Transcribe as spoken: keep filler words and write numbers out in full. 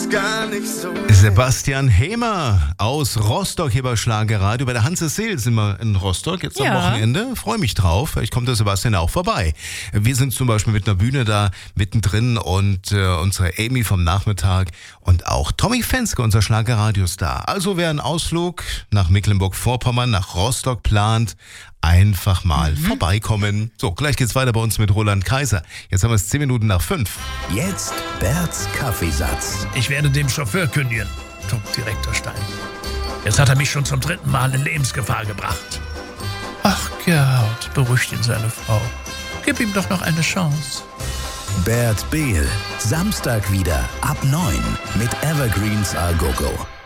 ist gar nicht so. Sebastian Hemer aus Rostock hier bei Schlagerradio. Bei der Hanse Seel sind wir in Rostock jetzt Ja. am Wochenende. Freue mich drauf. Vielleicht kommt der Sebastian auch vorbei. Wir sind zum Beispiel mit einer Bühne da mittendrin und äh, unsere Amy vom Nachmittag und auch Tommy Fenske, unser Schlagerradiostar. Also wer einen Ausflug nach Mecklenburg-Vorpommern, nach Rostock plant, einfach mal mhm. vorbeikommen. So, gleich geht's weiter bei uns mit Roland Kaiser. Jetzt haben wir es zehn Minuten nach fünf. Jetzt Berts Kaffeesatz. Ich werde dem Chauffeur kündigen, sagt Direktor Stein. Jetzt hat er mich schon zum dritten Mal in Lebensgefahr gebracht. Ach, Gerhard, beruhigt ihn seine Frau. Gib ihm doch noch eine Chance. Bert Behl, Samstag wieder ab neun mit Evergreens A Go Go.